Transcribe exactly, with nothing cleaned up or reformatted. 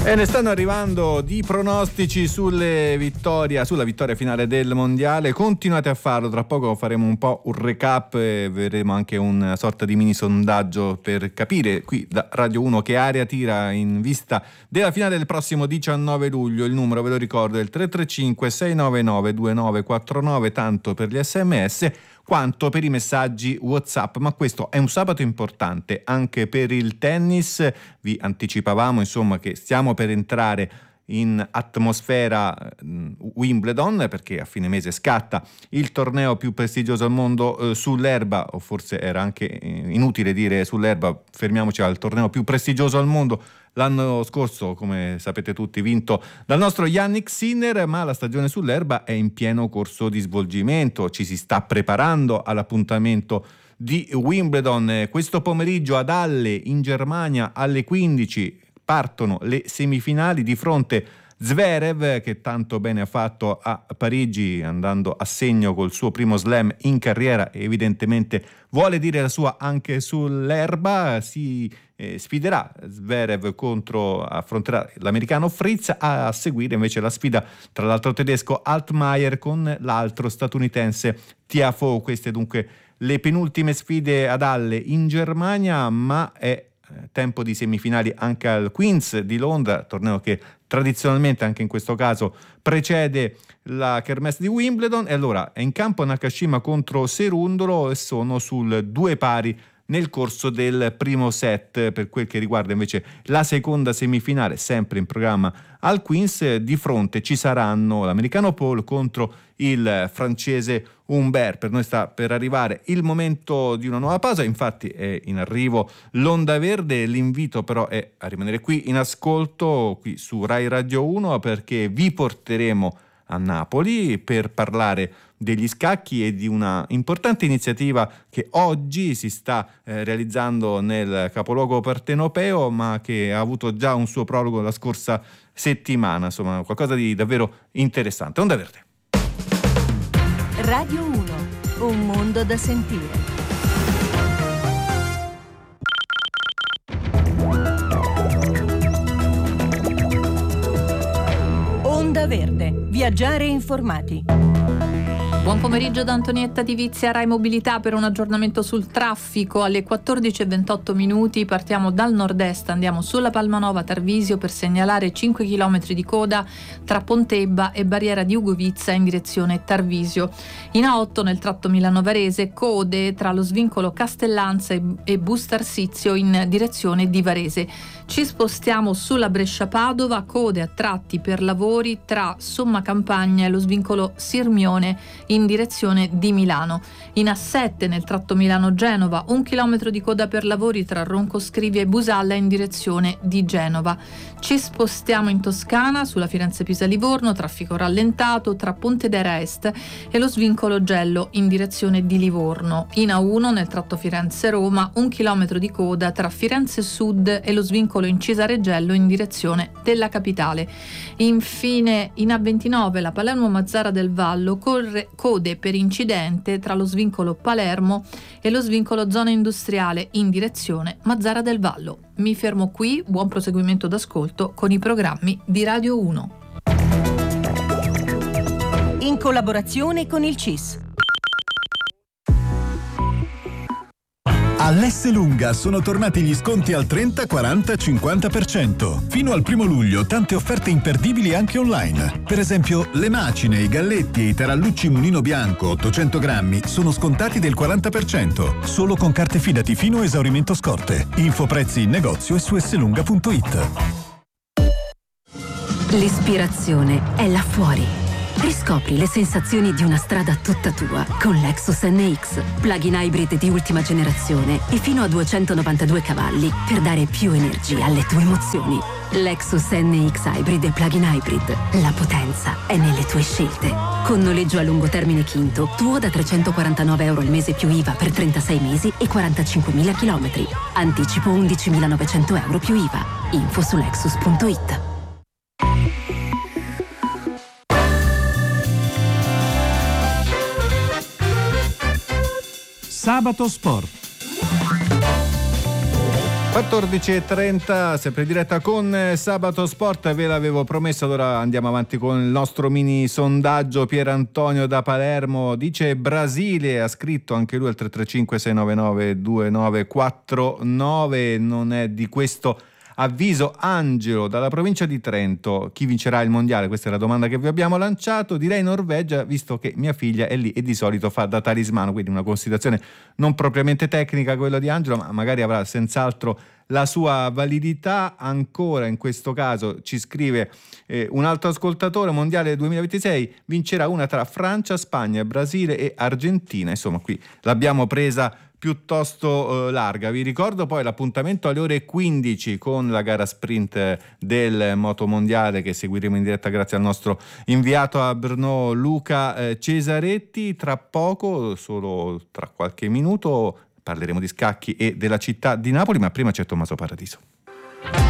E ne stanno arrivando di pronostici sulle vittoria, sulla vittoria finale del mondiale. Continuate a farlo, tra poco faremo un po' un recap e vedremo anche una sorta di mini sondaggio per capire qui da Radio uno che aria tira in vista della finale del prossimo diciannove luglio. Il numero, ve lo ricordo, è il tre tre cinque sei nove nove due nove quattro nove, tanto per gli sms quanto per i messaggi WhatsApp. Ma questo è un sabato importante anche per il tennis. Vi anticipavamo insomma che stiamo per entrare in atmosfera Wimbledon, perché a fine mese scatta il torneo più prestigioso al mondo eh, sull'erba, o forse era anche eh, inutile dire sull'erba, fermiamoci al torneo più prestigioso al mondo. L'anno scorso, come sapete tutti, vinto dal nostro Jannik Sinner, ma la stagione sull'erba è in pieno corso di svolgimento, ci si sta preparando all'appuntamento di Wimbledon. Questo pomeriggio ad Halle in Germania alle quindici partono le semifinali, di fronte Zverev, che tanto bene ha fatto a Parigi andando a segno col suo primo slam in carriera e evidentemente vuole dire la sua anche sull'erba. Si eh, sfiderà Zverev contro, affronterà l'americano Fritz, a, a seguire invece la sfida tra l'altro tedesco Altmaier con l'altro statunitense Tiafoe. Queste dunque le penultime sfide ad Halle in Germania, ma è tempo di semifinali anche al Queen's di Londra, torneo che tradizionalmente anche in questo caso precede la Kermesse di Wimbledon. E allora è in campo Nakashima contro Cerundolo e sono sul due pari nel corso del primo set. Per quel che riguarda invece la seconda semifinale, sempre in programma al Queen's, di fronte ci saranno l'americano Paul contro il francese Humbert. Per noi sta per arrivare il momento di una nuova pausa, infatti è in arrivo l'Onda Verde. L'invito però è a rimanere qui in ascolto qui su Rai Radio uno, perché vi porteremo a Napoli per parlare degli scacchi e di una importante iniziativa che oggi si sta eh, realizzando nel capoluogo partenopeo, ma che ha avuto già un suo prologo la scorsa settimana. Insomma, qualcosa di davvero interessante. Onda Verde. Radio uno, un mondo da sentire. Onda Verde, viaggiare informati. Buon pomeriggio da Antonietta Di Vizia, Rai Mobilità, per un aggiornamento sul traffico. Alle quattordici e ventotto minuti partiamo dal nord-est, andiamo sulla Palmanova Tarvisio per segnalare cinque chilometri di coda tra Pontebba e Barriera di Ugovizza in direzione Tarvisio. In A otto nel tratto Milano Varese, code tra lo svincolo Castellanza e Bustarsizio in direzione di Varese. Ci spostiamo sulla Brescia-Padova, code a tratti per lavori tra Somma Campagna e lo svincolo Sirmione in direzione di Milano. In A sette nel tratto Milano-Genova, un chilometro di coda per lavori tra Roncoscrivia e Busalla in direzione di Genova. Ci spostiamo in Toscana sulla Firenze-Pisa-Livorno, traffico rallentato tra Pontedera Est e lo svincolo Gello in direzione di Livorno. In A uno nel tratto Firenze-Roma, un chilometro di coda tra Firenze Sud e lo svincolo Incisaregello in direzione della capitale. Infine in A ventinove la Palermo-Mazzara del Vallo, corre code per incidente tra lo svincolo Palermo e lo svincolo Zona Industriale in direzione Mazzara del Vallo. Mi fermo qui, buon proseguimento d'ascolto con i programmi di Radio uno. In collaborazione con il C I S. All'Esselunga sono tornati gli sconti al trenta, quaranta, cinquanta per cento. Fino al primo luglio tante offerte imperdibili anche online. Per esempio, le macine, i galletti e i tarallucci Mulino Bianco ottocento grammi sono scontati del quaranta per cento. Solo con carte Fidati fino a esaurimento scorte. Info prezzi in negozio e su esselunga punto it. L'ispirazione è là fuori. Riscopri le sensazioni di una strada tutta tua con Lexus N X, plug-in hybrid di ultima generazione e fino a duecentonovantadue cavalli per dare più energia alle tue emozioni. Lexus N X Hybrid e plug-in hybrid. La potenza è nelle tue scelte. Con noleggio a lungo termine Quinto, tuo da trecentoquarantanove euro al mese più I V A per trentasei mesi e quarantacinquemila chilometri. Anticipo undicimilanovecento euro più I V A. Info su lexus punto it. Sabato Sport. quattordici e trenta, sempre in diretta con Sabato Sport, ve l'avevo promesso, allora andiamo avanti con il nostro mini sondaggio. Pier Antonio da Palermo dice Brasile, ha scritto anche lui al tre tre cinque sei nove nove due nove quattro nove, non è di questo avviso. Angelo dalla provincia di Trento, chi vincerà il mondiale? Questa è la domanda che vi abbiamo lanciato. Direi Norvegia, visto che mia figlia è lì e di solito fa da talismano, quindi una considerazione non propriamente tecnica quello di Angelo, ma magari avrà senz'altro la sua validità. Ancora in questo caso ci scrive eh, un altro ascoltatore: mondiale duemilaventisei vincerà una tra Francia, Spagna, Brasile e Argentina. Insomma, qui l'abbiamo presa piuttosto eh, larga. Vi ricordo poi l'appuntamento alle ore quindici con la gara sprint del motomondiale che seguiremo in diretta grazie al nostro inviato a Brno Luca eh, Cesaretti. Tra poco, solo tra qualche minuto, parleremo di scacchi e della città di Napoli, ma prima c'è Tommaso Paradiso.